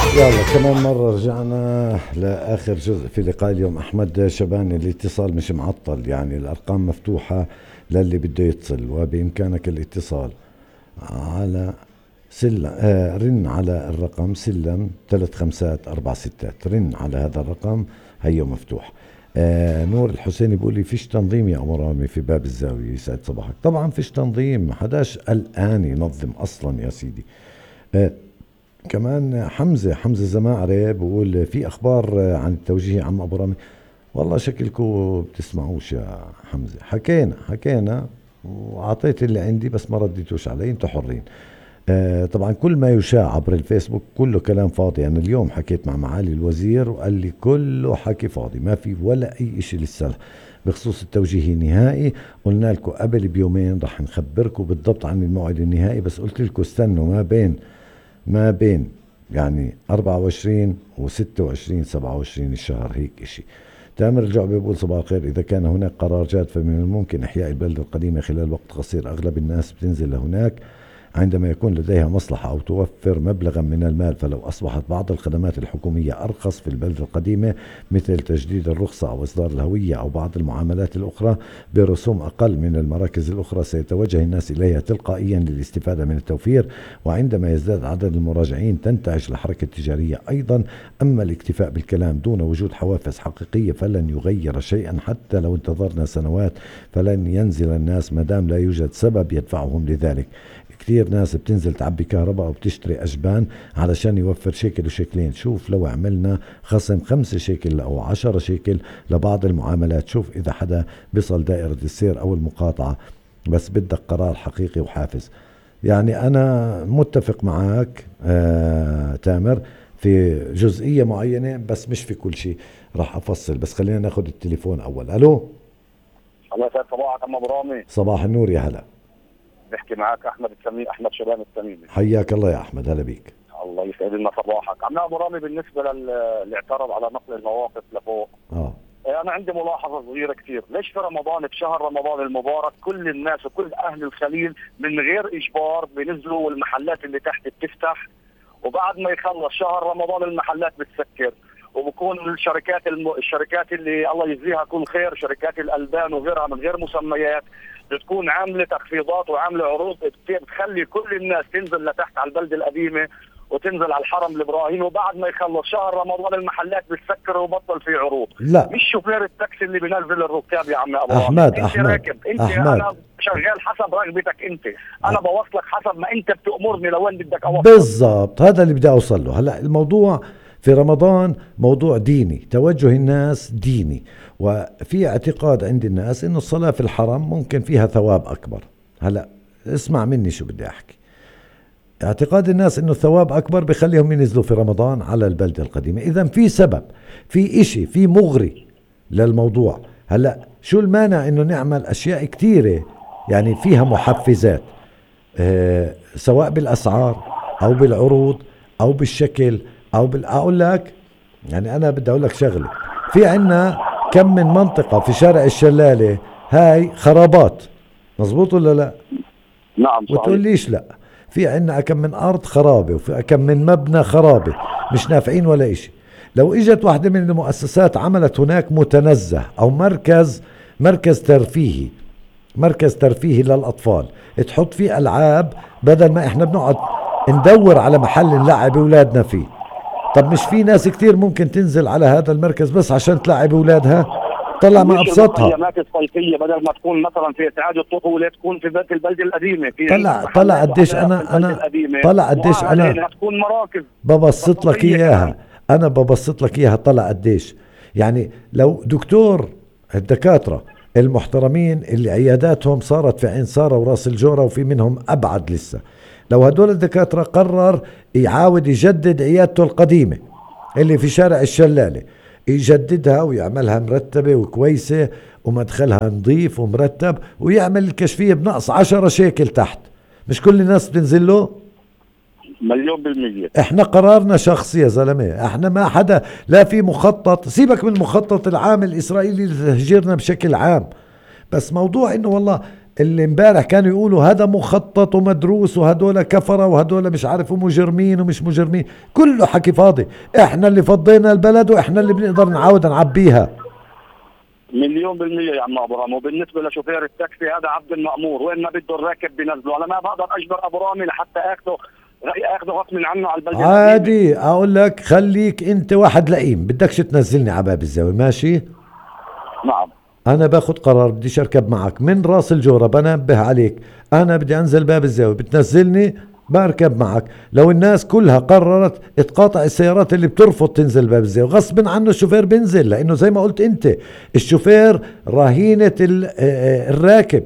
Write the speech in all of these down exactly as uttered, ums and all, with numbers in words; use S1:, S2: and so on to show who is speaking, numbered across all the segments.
S1: يلا كمان مرة رجعنا لآخر جزء في لقاء اليوم. أحمد شباني، الاتصال مش معطل، يعني الأرقام مفتوحة للي بده يتصل، وبإمكانك الاتصال على سلم آه رن على الرقم سلم ثلاث خمسات أربع ستات، رن على هذا الرقم، هيو مفتوح. آه نور الحسيني بيقول لي فيش تنظيم يا أمر رامي في باب الزاوية، يسعد صباحك. طبعا فيش تنظيم، حداش الآن ينظم أصلا يا سيدي. آه كمان حمزة حمزة زماعري بقول في أخبار عن التوجيه عم أبو رامي. والله شكلكم بتسمعوش يا حمزة، حكينا حكينا وعطيت اللي عندي بس ما رديتوش علي، انتوا حرين. آه طبعا كل ما يشاع عبر الفيسبوك كله كلام فاضي. أنا اليوم حكيت مع معالي الوزير وقال لي كله حكي فاضي، ما في ولا أي إشي لسه بخصوص التوجيه النهائي. قلنا لكم قبل بيومين رح نخبركم بالضبط عن الموعد النهائي، بس قلت لكم استنوا ما بين ما بين يعني أربعة وعشرين وستة وعشرين سبعة وعشرين الشهر، هيك اشي. تامر الجعبي بيقول صباح الخير، إذا كان هناك قرار جاد فمن الممكن إحياء البلدة القديمة خلال وقت قصير. أغلب الناس بتنزل لهناك عندما يكون لديها مصلحة أو توفر مبلغا من المال، فلو أصبحت بعض الخدمات الحكومية أرخص في البلدة القديمة مثل تجديد الرخصة أو إصدار الهوية أو بعض المعاملات الأخرى برسوم أقل من المراكز الأخرى، سيتوجه الناس إليها تلقائيا للاستفادة من التوفير. وعندما يزداد عدد المراجعين تنتعش الحركة التجارية أيضا. أما الاكتفاء بالكلام دون وجود حوافز حقيقية فلن يغير شيئا، حتى لو انتظرنا سنوات فلن ينزل الناس مدام لا يوجد سبب يدفعهم لذلك. كثير ناس بتنزل تعبي كهرباء أو بتشتري أجبان علشان يوفر شيكل وشيكلين. شوف لو عملنا خصم خمسة شيكل أو عشرة شيكل لبعض المعاملات، شوف إذا حدا بيصل دائرة السير أو المقاطعة. بس بدك قرار حقيقي وحافز. يعني أنا متفق معك آه تامر في جزئية معينة بس مش في كل شيء، راح أفصل. بس خلينا ناخد التليفون أول. ألو،
S2: الله يسعد صباحك عم ابو رامي.
S1: صباح النور، يا هلا.
S2: بحكي معك احمد التميمي، احمد شبان التميمي.
S1: حياك الله يا احمد، هلا بيك.
S2: الله يسعد لنا صباحك عم ابو رامي. بالنسبه للي اعترض على نقل المواقف لفوق،
S1: اه
S2: انا عندي ملاحظه صغيره كثير. ليش في رمضان، في شهر رمضان المبارك، كل الناس وكل اهل الخليل من غير اجبار بينزلوا والمحلات اللي تحت بتفتح، وبعد ما يخلص شهر رمضان المحلات بتسكر، وبكون الشركات الم... الشركات اللي الله يجزيها كل خير، شركات الالبان وغيرها من غير مسميات، بتكون عامله تخفيضات وعامله عروض بتخلي كل الناس تنزل لتحت على البلده القديمه وتنزل على الحرم الابراهيمي، وبعد ما يخلص شهر رمضان المحلات بتسكر وبطل في عروض.
S1: لا،
S2: مش شوفير التاكسي اللي بينزل الركاب يا عم ابو
S1: احمد
S2: انت
S1: احمد
S2: راكب، انت
S1: احمد
S2: انا شغال حسب رغبتك انت، انا
S1: أه.
S2: بوصلك حسب ما انت بتأمرني لوين بدك اوصل.
S1: بالضبط، هذا اللي بدي اوصل له. هلا الموضوع في رمضان موضوع ديني، توجه الناس ديني، وفي اعتقاد عند الناس انه الصلاة في الحرم ممكن فيها ثواب اكبر. هلا اسمع مني شو بدي احكي. اعتقاد الناس انه الثواب اكبر بخليهم ينزلوا في رمضان على البلدة القديمة. اذا في سبب، في اشي، في مغري للموضوع. هلا شو المانع انه نعمل اشياء كتيرة يعني فيها محفزات، اه سواء بالاسعار او بالعروض او بالشكل او بال... اقول لك يعني انا بدي اقول لك شغله. في عنا كم من منطقة في شارع الشلالة هاي خرابات، مزبوط ولا لا؟
S2: نعم صحيح.
S1: وتقول ليش لا؟ في عنا كم من أرض خرابة وفي كم من مبنى خرابة مش نافعين ولا إشي. لو إجت واحدة من المؤسسات عملت هناك متنزه أو مركز مركز ترفيهي مركز ترفيهي للأطفال، تحط فيه ألعاب بدل ما إحنا بنقعد ندور على محل نلعب أولادنا فيه. طب مش في ناس كتير ممكن تنزل على هذا المركز بس عشان تلعب أولادها؟ طلع ما أبسطها.
S2: المخيمات الصيفية بدل ما تكون مثلا في إسعاد الطفولة تكون في بيت البلدة القديمة. في
S1: طلع طلع قديش أنا أنا طلع قديش أنا
S2: تكون مراكز
S1: ببسط لك إياها. أنا ببسط لك إياها. طلع قديش يعني لو دكتور الدكاترة المحترمين اللي عياداتهم صارت في عين سارة وراس الجورة وفي منهم أبعد لسه، لو هدول الدكاترة قرر يعاود يجدد عيادته القديمة اللي في شارع الشلالة، يجددها ويعملها مرتبة وكويسة ومدخلها نظيف ومرتب، ويعمل الكشفية بنقص عشرة شيكل تحت، مش كل الناس بتنزل له؟
S2: مليون بالمية.
S1: احنا قرارنا شخصي يا زلمة، احنا ما حدا لا في مخطط، سيبك من المخطط العام الإسرائيلي لتهجيرنا بشكل عام، بس موضوع انه والله اللي امبارح كانوا يقولوا هذا مخطط ومدروس وهدول كفرة وهدول مش عارف مجرمين ومش مجرمين، كله حكي فاضي. احنا اللي فضينا البلد واحنا اللي بنقدر نعاود نعبيها.
S2: مليون بالمية يا عم ابو رامي. وبالنسبة لشوفير التاكسي هذا عبد المأمور، وين ما بده الراكب بينزله. انا ما بقدر اجبر ابو رامي لحتى اخذه اخذه غصب عنه على البلد.
S1: عادي، اقول لك خليك انت واحد لئيم، بدكش تنزلني على باب الزاوية، ماشي؟
S2: نعم.
S1: انا باخد قرار، بديش اركب معك من راس الجورة، بنبه عليك، انا بدي انزل باب الزاوية، بتنزلني بركب معك. لو الناس كلها قررت تقاطع السيارات اللي بترفض تنزل باب الزاوية، غصب عنه الشوفير بينزل، لانه زي ما قلت انت الشوفير رهينة الراكب.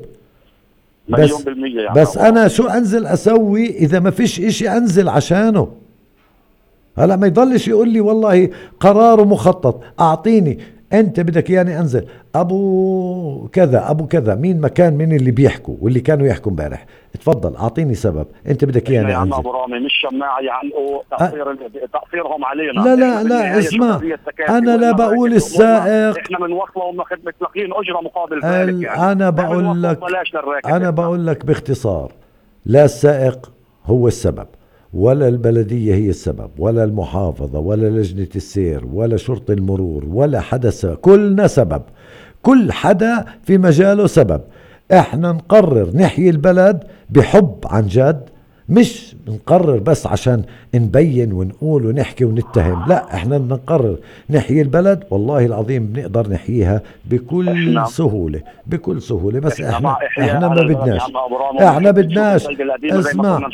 S2: بس, بالمية
S1: بس انا شو انزل اسوي اذا ما فيش اشي انزل عشانه؟ هلا ما يضلش يقول لي والله قرار مخطط، اعطيني انت بدك اياني انزل ابو كذا ابو كذا، مين مكان من اللي بيحكوا واللي كانوا يحكوا امبارح؟ اتفضل اعطيني سبب انت بدك اياني انزل.
S2: يا ابو رامي مش شماعه يعلقوا تقصير أه تقصيرهم علينا.
S1: لا لا لا اسمع، انا لا بقول السائق
S2: احنا بنوصله متلقين اجره مقابل ذلك.
S1: يعني انا بقول لك انا بقول لك باختصار، لا السائق هو السبب، ولا البلدية هي السبب، ولا المحافظة، ولا لجنة السير، ولا شرطة المرور، ولا حدا سبب. كلنا سبب، كل حدا في مجاله سبب. احنا نقرر نحيي البلد بحب عن جد، مش نقرر بس عشان نبين ونقول ونحكي ونتهم. لا، احنا نقرر نحيي البلد، والله العظيم بنقدر نحييها بكل إحنا سهولة بكل سهولة. بس احنا احنا ما بدناش احنا بدناش اسمع،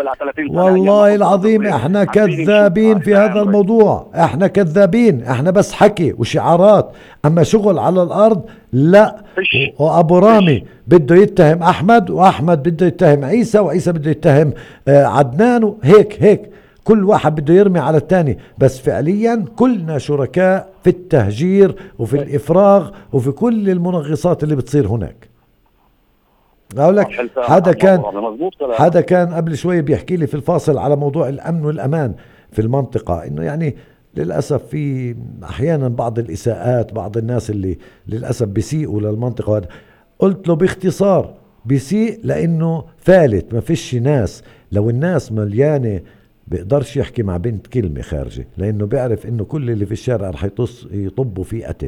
S1: والله العظيم احنا كذابين في هذا الموضوع، احنا كذابين، احنا بس حكي وشعارات، اما شغل على الارض لا. وابو رامي بده يتهم احمد، واحمد بده يتهم عيسى، وعيسى بده يتهم عدنان، هيك هيك كل واحد بده يرمي على الثاني. بس فعليا كلنا شركاء في التهجير وفي الافراغ وفي كل المنغصات اللي بتصير هناك. اقول لك حدا كان حدا كان قبل شوي بيحكي لي في الفاصل على موضوع الامن والامان في المنطقة، انه يعني للأسف في أحيانا بعض الإساءات، بعض الناس اللي للأسف بيسيئوا للمنطقة. قلت له باختصار بيسيء لأنه فالت، ما فيش ناس. لو الناس مليانة بيقدرش يحكي مع بنت كلمة خارجة، لأنه بيعرف إنه كل اللي في الشارع رح يطبوا فيه قتل.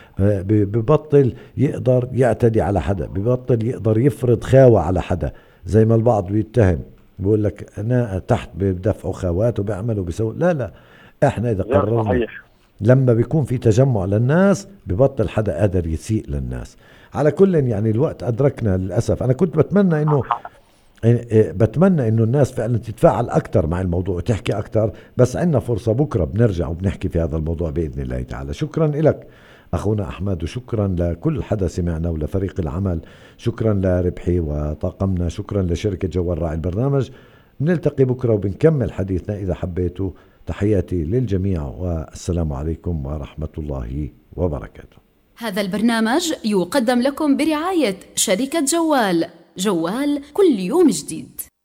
S1: ببطل يقدر يعتدي على حدا، ببطل يقدر يفرض خاوة على حدا، زي ما البعض بيتهم بيقول لك أنا تحت بدفعوا خاوات وبيعملوا بيسووا. لا لا، احنا اذا قررنا لما بيكون في تجمع للناس ببطل حدا قادر يسيء للناس. على كل يعني الوقت ادركنا للاسف. انا كنت بتمنى انه بتمنى انه الناس فعلا تتفاعل اكثر مع الموضوع وتحكي اكثر، بس عندنا فرصة بكرة بنرجع وبنحكي في هذا الموضوع باذن الله تعالى. شكرا لك اخونا احمد، وشكرا لكل حدا سمعنا ولفريق العمل، شكرا لربحي وطاقمنا، شكرا لشركة جوال راعي البرنامج. بنلتقي بكرة وبنكمل حديثنا اذا حبيتوا. تحياتي للجميع والسلام عليكم ورحمة الله وبركاته.
S3: هذا البرنامج يقدم لكم برعاية شركة جوال، جوال كل يوم جديد.